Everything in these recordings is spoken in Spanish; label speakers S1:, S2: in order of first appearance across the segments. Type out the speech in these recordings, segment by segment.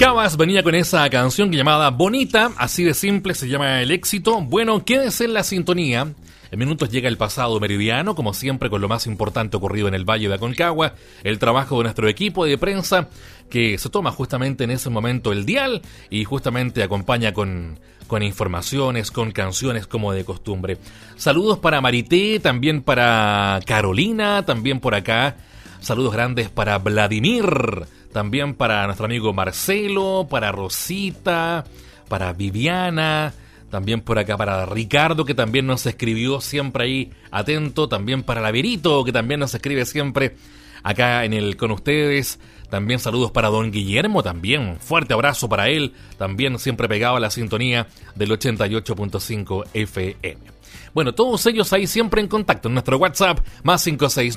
S1: Cabas venía con esa canción llamada Bonita, así de simple se llama el éxito. Bueno, quédese en la sintonía. En minutos llega el pasado meridiano, como siempre con lo más importante ocurrido en el Valle de Aconcagua, el trabajo de nuestro equipo de prensa que se toma justamente en ese momento el dial y justamente acompaña con informaciones, con canciones como de costumbre. Saludos para Marité, también para Carolina, también por acá. Saludos grandes para Vladimir, también para nuestro amigo Marcelo, para Rosita, para Viviana, también por acá para Ricardo, que también nos escribió siempre ahí atento, también para Laverito, que también nos escribe siempre acá en el con ustedes. También saludos para don Guillermo, también fuerte abrazo para él, también siempre pegado a la sintonía del 88.5 FM. Bueno, todos ellos ahí siempre en contacto en nuestro WhatsApp, más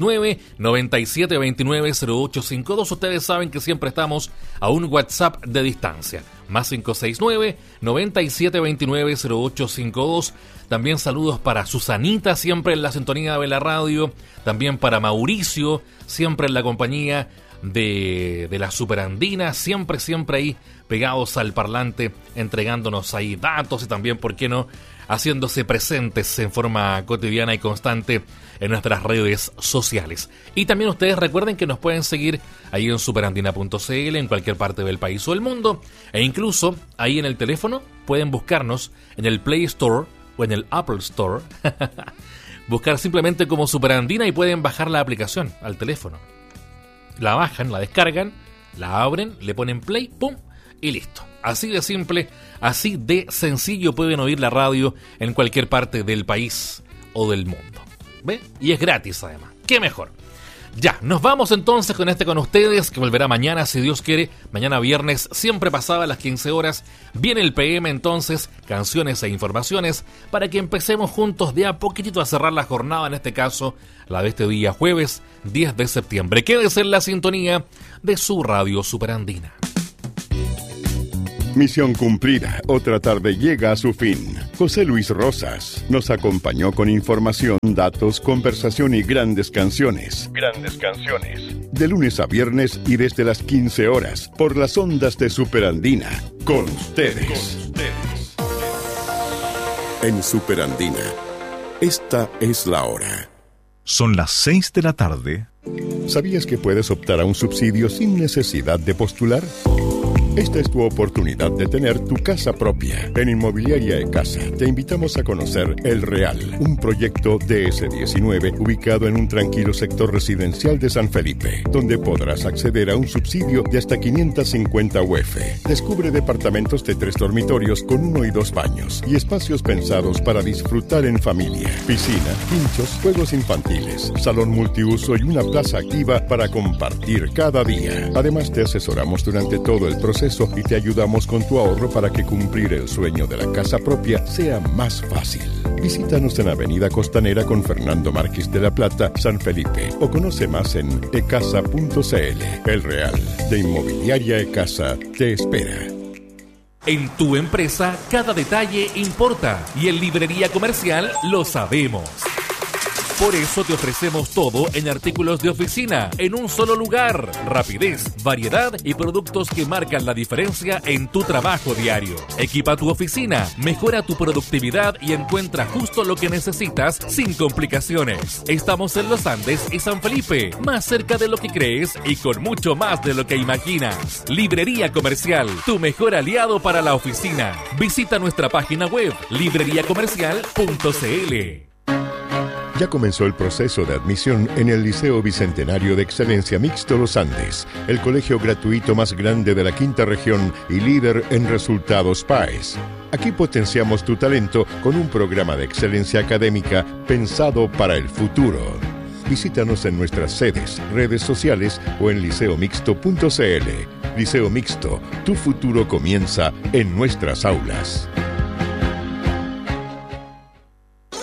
S1: 569-9729-0852. Ustedes saben que siempre estamos a un WhatsApp de distancia, más 569-9729-0852. También saludos para Susanita, siempre en la sintonía de la radio. También para Mauricio, siempre en la compañía de la Superandina, siempre ahí pegados al parlante, entregándonos ahí datos y también, ¿por qué no?, haciéndose presentes en forma cotidiana y constante en nuestras redes sociales. Y también ustedes recuerden que nos pueden seguir ahí en superandina.cl en cualquier parte del país o el mundo, e incluso ahí en el teléfono pueden buscarnos en el Play Store o en el Apple Store, buscar simplemente como Superandina y pueden bajar la aplicación al teléfono. La bajan, la descargan, la abren, le ponen play, pum, y listo. Así de simple, así de sencillo pueden oír la radio en cualquier parte del país o del mundo. ¿Ve? Y es gratis además. ¡Qué mejor! Ya, nos vamos entonces con ustedes, que volverá mañana, si Dios quiere. Mañana viernes, siempre pasada las 15 horas. Viene el PM entonces, canciones e informaciones, para que empecemos juntos de a poquitito a cerrar la jornada, en este caso, la de este día jueves 10 de septiembre. Quédese en la sintonía de su radio Superandina.
S2: Misión cumplida. Otra tarde llega a su fin. José Luis Rosas nos acompañó con información, datos, conversación y grandes canciones. Grandes canciones. De lunes a viernes y desde las 15 horas por las ondas de Superandina. Con ustedes. En Superandina. Esta es la hora.
S3: Son las 6 de la tarde.
S2: ¿Sabías que puedes optar a un subsidio sin necesidad de postular? Esta es tu oportunidad de tener tu casa propia. En Inmobiliaria Ecasa te invitamos a conocer El Real, un proyecto DS19 ubicado en un tranquilo sector residencial de San Felipe, donde podrás acceder a un subsidio de hasta 550 UF. Descubre departamentos de 3 dormitorios con 1 y 2 baños y espacios pensados para disfrutar en familia. Piscina, pinchos, juegos infantiles, salón multiuso y una plaza activa para compartir cada día. Además, te asesoramos durante todo el proceso y te ayudamos con tu ahorro para que cumplir el sueño de la casa propia sea más fácil. Visítanos en Avenida Costanera con Fernando Márquez de la Plata, San Felipe, o conoce más en ecasa.cl. El Real de Inmobiliaria Ecasa te espera.
S1: En tu empresa, cada detalle importa y en Librería Comercial lo sabemos. Por eso te ofrecemos todo en artículos de oficina, en un solo lugar. Rapidez, variedad y productos que marcan la diferencia en tu trabajo diario. Equipa tu oficina, mejora tu productividad y encuentra justo lo que necesitas sin complicaciones. Estamos en Los Andes y San Felipe, más cerca de lo que crees y con mucho más de lo que imaginas. Librería Comercial, tu mejor aliado para la oficina. Visita nuestra página web, libreriacomercial.cl.
S2: Ya comenzó el proceso de admisión en el Liceo Bicentenario de Excelencia Mixto Los Andes, el colegio gratuito más grande de la quinta región y líder en resultados PAES. Aquí potenciamos tu talento con un programa de excelencia académica pensado para el futuro. Visítanos en nuestras sedes, redes sociales o en liceomixto.cl. Liceo Mixto, tu futuro comienza en nuestras aulas.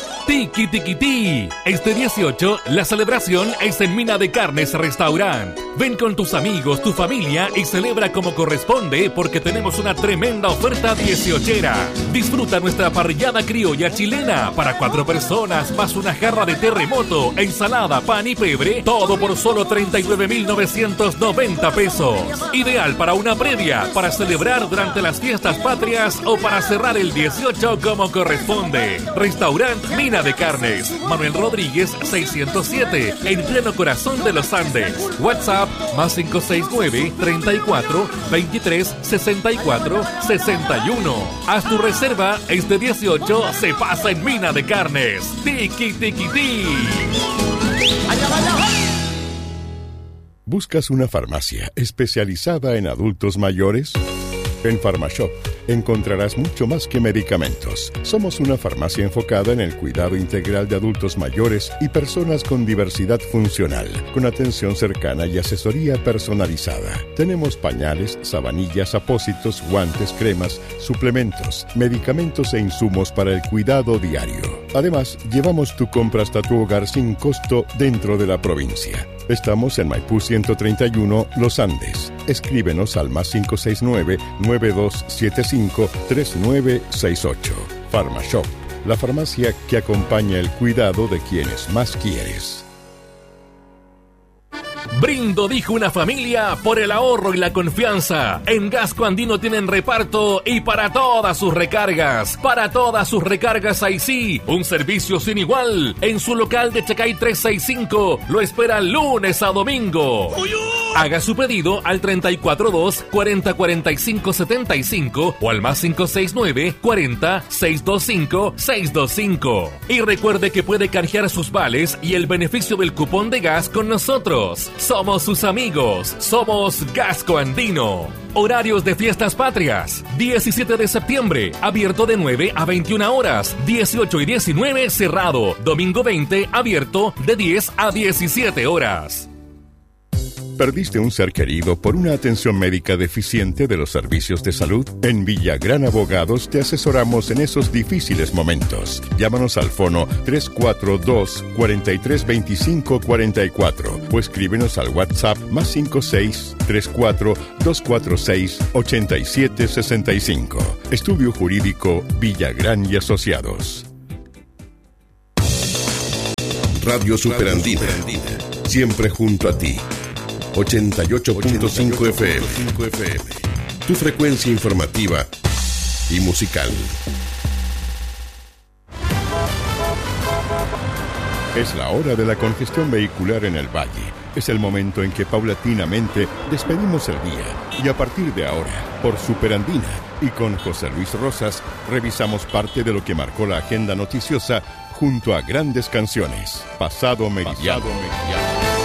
S1: Tiki Tiki Ti. Este 18, la celebración es en Mina de Carnes Restaurant. Ven con tus amigos, tu familia y celebra como corresponde porque tenemos una tremenda oferta 18era. Disfruta nuestra parrillada criolla chilena para 4 personas más una jarra de terremoto, ensalada, pan y pebre, todo por solo 39.990 pesos. Ideal para una previa, para celebrar durante las fiestas patrias o para cerrar el 18 como corresponde. Restaurant Mina de Carnes, Manuel Rodríguez 607, en pleno corazón de los Andes. WhatsApp más 569 34 23 64 61. Haz tu reserva, este 18 se pasa en Mina de Carnes. Tiki tiki ti.
S2: ¿Buscas una farmacia especializada en adultos mayores? En Pharmashop encontrarás mucho más que medicamentos. Somos una farmacia enfocada en el cuidado integral de adultos mayores y personas con diversidad funcional, con atención cercana y asesoría personalizada. Tenemos pañales, sabanillas, apósitos, guantes, cremas, suplementos, medicamentos e insumos para el cuidado diario. Además, llevamos tu compra hasta tu hogar sin costo dentro de la provincia. Estamos en Maipú 131, Los Andes. Escríbenos al más 569-9275-3968. Pharmashop, la farmacia que acompaña el cuidado de quienes más quieres.
S1: Brindo, dijo una familia, por el ahorro y la confianza. En Gasco Andino tienen reparto y para todas sus recargas. Para todas sus recargas, ahí sí, un servicio sin igual. En su local de Chacay 365 lo espera lunes a domingo. Haga su pedido al 342 40 45 75 o al más 569 40 625 625. Y recuerde que puede canjear sus vales y el beneficio del cupón de gas con nosotros. Somos sus amigos, somos Gasco Andino. Horarios de fiestas patrias: 17 de septiembre, abierto de 9 a 21 horas, 18 y 19 cerrado, domingo 20 abierto de 10 a 17 horas.
S2: ¿Perdiste un ser querido por una atención médica deficiente de los servicios de salud? En Villagrán Abogados te asesoramos en esos difíciles momentos. Llámanos al fono 342-4325-44 o escríbenos al WhatsApp más 5634-246-8765. Estudio Jurídico Villagrán y Asociados.
S4: Radio Superandina, siempre junto a ti. 88.5 FM. Tu frecuencia informativa y musical.
S2: Es la hora de la congestión vehicular en el Valle. Es el momento en que paulatinamente despedimos el día. Y a partir de ahora, por Superandina y con José Luis Rosas, revisamos parte de lo que marcó la agenda noticiosa junto a grandes canciones. Pasado Meridiano.